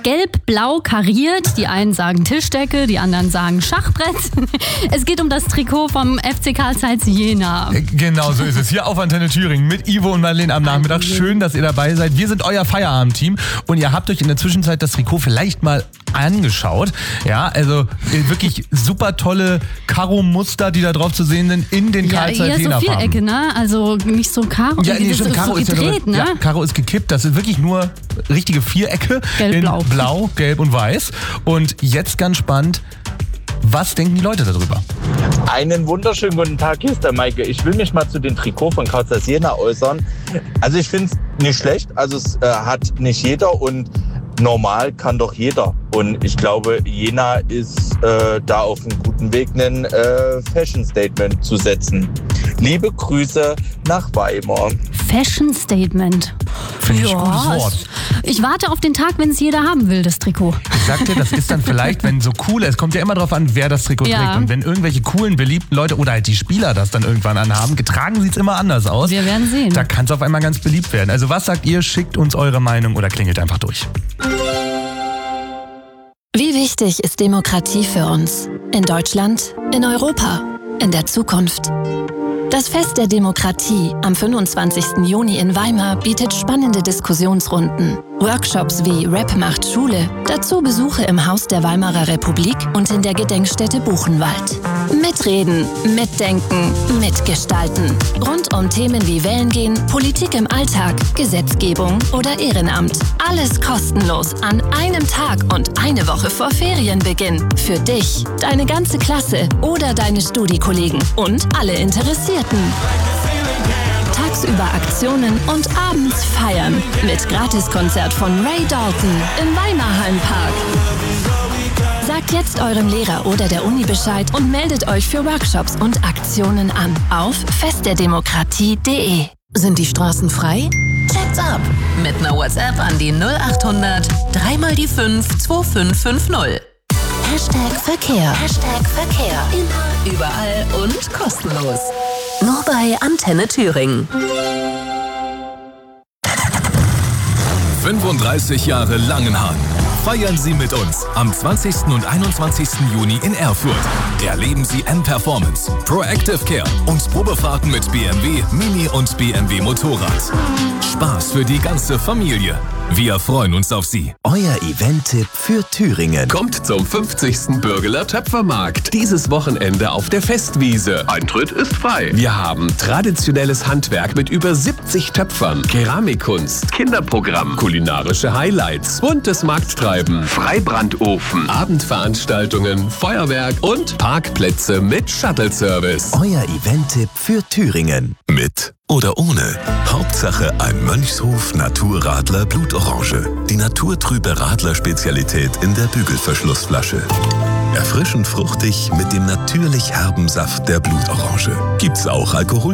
gelb-blau kariert. Die einen sagen Tischdecke, die anderen sagen Schachbrett. Es geht um das Trikot vom FC Carl Zeiss Jena. Genau so ist es. Hier auf Antenne Thüringen mit Ivo und Marlene am Nachmittag. Schön, dass ihr dabei seid. Wir sind euer Feierabendteam und ihr habt euch in der Zwischenzeit das Trikot vielleicht mal angeschaut. Ja, also wirklich super tolle Karo-Muster, die da drauf zu sehen sind in den Carl Zeiss Jena Farben. Ja, so Vierecke, ne? Also nicht so Karo. Ja, nee, stimmt. Karo ist so gedreht, ne? Ja, Karo ist gekippt. Das sind wirklich nur richtige Vierecke. Gelb-blau. In Blau, Gelb und Weiß. Und jetzt ganz spannend, was denken die Leute darüber? Einen wunderschönen guten Tag, hier ist der Maike. Ich will mich mal zu dem Trikot von Carl Zeiss Jena äußern. Also ich finde es nicht schlecht. Also es hat nicht jeder und normal kann doch jeder. Und ich glaube, Jena ist da auf einem guten Weg, ein Fashion-Statement zu setzen. Liebe Grüße nach Weimar. Fashion Statement. Finde ich ein gutes Wort. Ich warte auf den Tag, wenn es jeder haben will, das Trikot. Ich sag dir, das ist dann vielleicht, wenn so cool ist, es kommt ja immer drauf an, wer das Trikot trägt. Und wenn irgendwelche coolen, beliebten Leute oder halt die Spieler das dann irgendwann anhaben, getragen sieht es immer anders aus. Wir werden sehen. Da kann es auf einmal ganz beliebt werden. Also was sagt ihr? Schickt uns eure Meinung oder klingelt einfach durch. Wie wichtig ist Demokratie für uns? In Deutschland, in Europa, in der Zukunft. Das Fest der Demokratie am 25. Juni in Weimar bietet spannende Diskussionsrunden, Workshops wie Rap macht Schule, dazu Besuche im Haus der Weimarer Republik und in der Gedenkstätte Buchenwald. Mitreden, mitdenken, mitgestalten. Rund um Themen wie Wählen gehen, Politik im Alltag, Gesetzgebung oder Ehrenamt. Alles kostenlos an einem Tag und eine Woche vor Ferienbeginn. Für dich, deine ganze Klasse oder deine Studiekollegen und alle Interessierten. Tagsüber Aktionen und abends feiern. Mit Gratiskonzert von Ray Dalton im Weimarhallenpark. Sagt jetzt eurem Lehrer oder der Uni Bescheid und meldet euch für Workshops und Aktionen an auf festderdemokratie.de. Sind die Straßen frei? Check's ab! Mit einer WhatsApp an die 0800 3 mal die 5 2550. Verkehr. Verkehr. Immer, überall und kostenlos. Nur bei Antenne Thüringen. 35 Jahre Langenhahn. Feiern Sie mit uns am 20. und 21. Juni in Erfurt. Erleben Sie M-Performance, Proactive Care und Probefahrten mit BMW, Mini und BMW Motorrad. Spaß für die ganze Familie. Wir freuen uns auf Sie. Euer Event-Tipp für Thüringen. Kommt zum 50. Bürgeler Töpfermarkt. Dieses Wochenende auf der Festwiese. Eintritt ist frei. Wir haben traditionelles Handwerk mit über 70 Töpfern, Keramikkunst, Kinderprogramm, kulinarische Highlights, buntes Markttreiben, Freibrandofen, Abendveranstaltungen, Feuerwerk und Parkplätze mit Shuttle-Service. Euer Event-Tipp für Thüringen. Mit oder ohne. Hauptsache ein Mönchshof Naturradler Blutorange. Die naturtrübe Radler-Spezialität in der Bügelverschlussflasche. Erfrischend fruchtig mit dem natürlich herben Saft der Blutorange. Gibt's auch Alkohol?